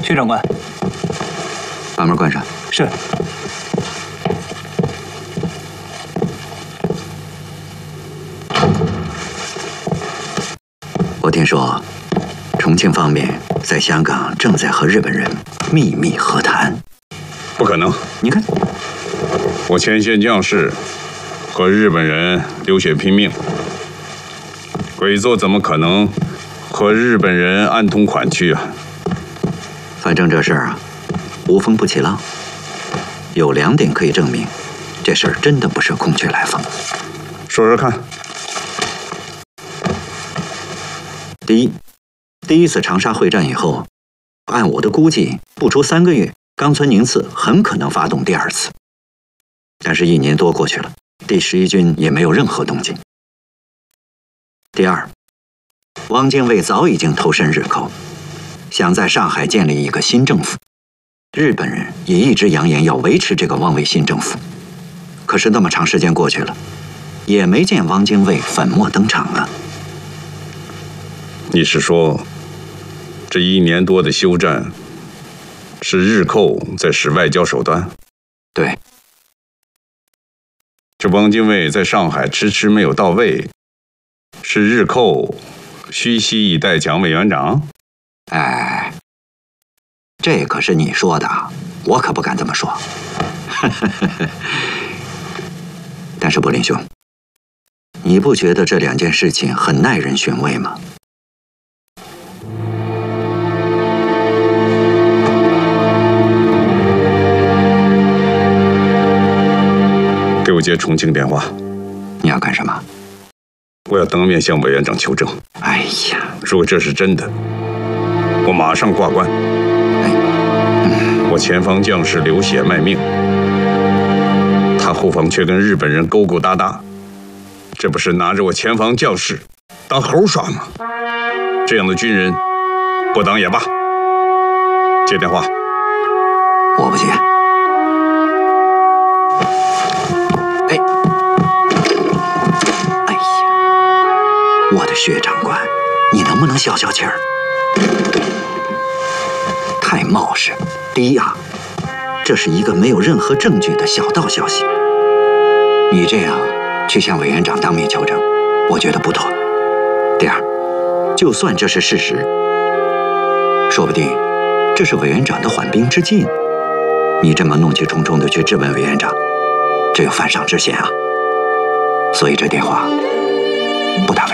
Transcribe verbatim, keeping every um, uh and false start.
薛长官， 把门关上。 是。 我听说，重庆方面在香港正在和日本人秘密和谈。 不可能！ 你看， 我前线将士和日本人流血拼命，鬼座怎么可能和日本人暗通款曲啊？ 反正这事儿啊，无风不起浪。有两点可以证明，这事儿真的不是空穴来风。 说说看。 第一，第一次长沙会战以后，按我的估计，不出三个月，冈村宁次很可能发动第二次。但是，一年多过去了，第十一军也没有任何动静。第二，汪精卫早已经投身日寇，想在上海建立一个新政府。日本人也一直扬言要维持这个汪伪新政府。可是那么长时间过去了，也没见汪精卫粉墨登场啊。 你是说，这一年多的休战，是日寇在使外交手段？ 对。 这汪精卫在上海迟迟没有到位，是日寇虚膝以待蒋委员长？ 哎，这可是你说的，我可不敢这么说。但是柏林兄，你不觉得这两件事情很耐人寻味吗？ 给我接重庆电话。 你要干什么？ 我要当面向委员长求证。 哎呀， 如果这是真的，我马上挂冠。 哎， 嗯、我前方将士流血卖命，他后方却跟日本人勾勾搭搭，这不是拿着我前方将士当猴耍吗？这样的军人，不当也罢。接电话。 我不接。哎，哎呀，我的薛长官，你能不能消消气儿？太冒失。第一啊，这是一个没有任何证据的小道消息。你这样去向委员长当面求证，我觉得不妥。第二，就算这是事实，说不定这是委员长的缓兵之计。你这么怒气冲冲的去质问委员长，这有犯上之嫌啊！所以这电话不打。